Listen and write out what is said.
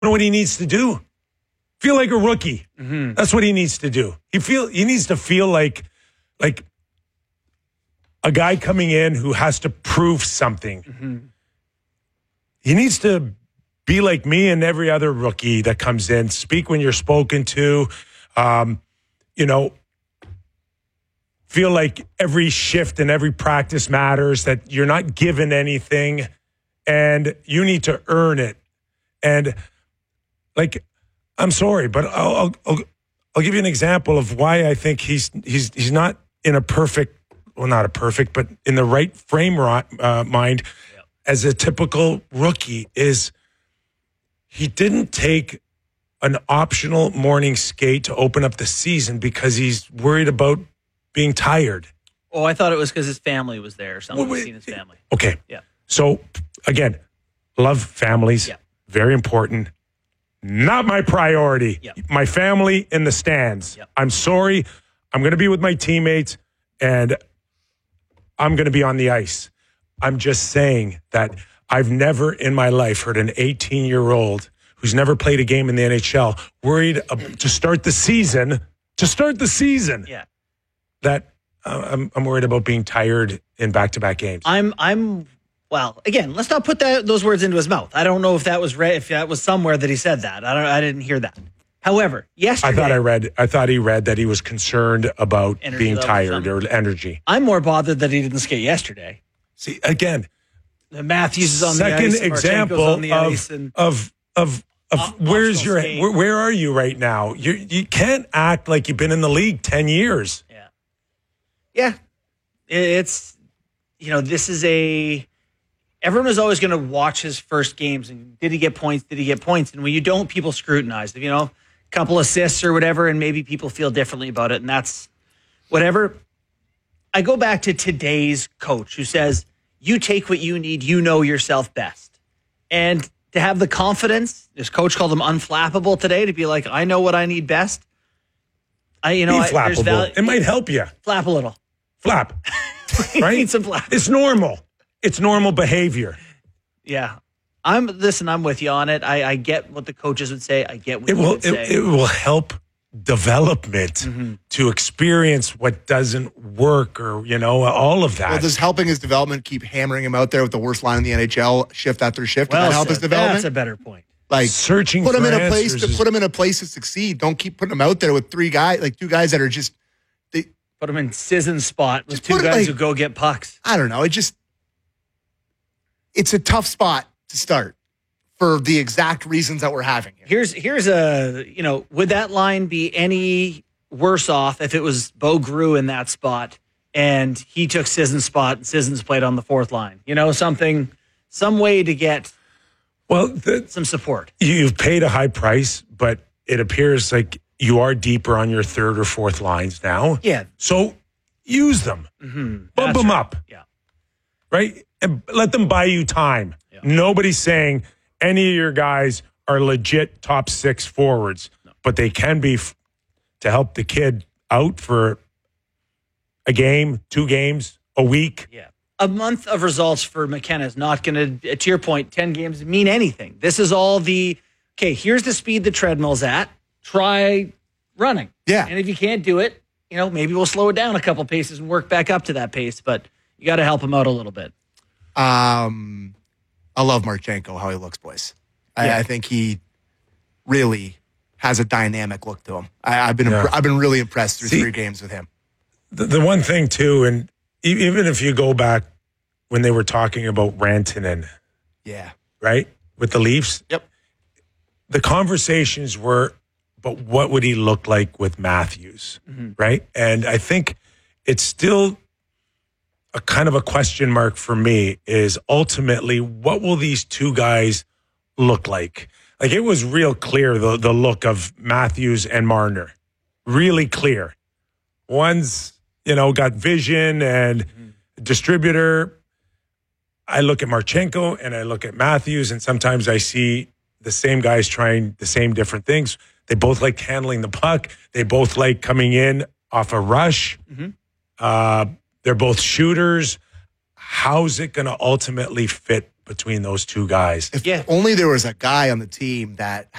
know what he needs to do? Feel like a rookie. Mm-hmm. That's what he needs to do. He needs to feel like a guy coming in who has to prove something. Mm-hmm. He needs to be like me and every other rookie that comes in. Speak when you're spoken to. Feel like every shift and every practice matters, that you're not given anything and you need to earn it. And like, I'm sorry, but I'll give you an example of why I think he's not in a perfect, well, not a perfect, but in the right frame mind as a typical rookie. Is he didn't take an optional morning skate to open up the season because he's worried about being tired. Oh, I thought it was because his family was there or something. Seen his family. Okay. Yeah. So again, love families. Yeah. Very important. Not my priority. Yep. My family in the stands. Yep. I'm sorry. I'm going to be with my teammates and I'm going to be on the ice. I'm just saying that I've never in my life heard an 18-year-old who's never played a game in the NHL worried to start the season. Yeah. That I'm worried about being tired in back-to-back games. Well, again, let's not put those words into his mouth. I don't know if that was somewhere that he said that. I didn't hear that. However, yesterday, I thought he read that he was concerned about being tired or energy. I'm more bothered that he didn't skate yesterday. See, again, Matthews is on the ice. Second example on the ice of where are you right now? You can't act like you've been in the league 10 years. Yeah. It's, this is everyone is always going to watch his first games and did he get points? And when you don't, people scrutinize them, a couple assists or whatever, and maybe people feel differently about it. And that's whatever. I go back to today's coach who says, you take what you need, you know yourself best. And to have the confidence, this coach called him unflappable today, to be like, I know what I need best. Be flappable. It might help you. Flap a little. Flap. Right? Need some flap. It's normal. It's normal behavior. Yeah. I'm with you on it. I get what the coaches would say. I get what you would say. It will help development to experience what doesn't work or, all of that. Well, does helping his development keep hammering him out there with the worst line in the NHL shift after shift? Does that help his development? That's a better point. Like searching put for him in answers put him in a place to succeed. Don't keep putting him out there with two guys that are just put him in Sissen's spot with two guys who go get pucks. I don't know. It's a tough spot to start for the exact reasons that we're having here. Here's would that line be any worse off if it was Bo Grew in that spot and he took Sissen's spot and Sissons played on the fourth line? Some way to get some support. You've paid a high price, but it appears like you are deeper on your third or fourth lines now. Yeah. So use them. Mm-hmm. Bump them up. Yeah. Right? And let them buy you time. Yeah. Nobody's saying any of your guys are legit top six forwards, but they can be to help the kid out for a game, 2 games, a week. Yeah. A month of results for McKenna is not going to your point, 10 games mean anything. This is all here's the speed the treadmill's at. Try running. Yeah. And if you can't do it, maybe we'll slow it down a couple paces and work back up to that pace, but you got to help him out a little bit. I love Marchenko, how he looks, boys. Yeah. I think he really has a dynamic look to him. I've been really impressed through 3 games with him. The one thing too, and even if you go back when they were talking about Rantanen, right, with the Leafs, the conversations were, but what would he look like with Matthews, right? And I think it's still a kind of a question mark for me is ultimately what will these two guys look like? Like it was real clear, the look of Matthews and Marner. Really clear. One's, got vision and distributor. I look at Marchenko and I look at Matthews and sometimes I see the same guys trying the same different things. They both like handling the puck. They both like coming in off a rush. They're both shooters. How's it going to ultimately fit between those two guys. If only there was a guy on the team that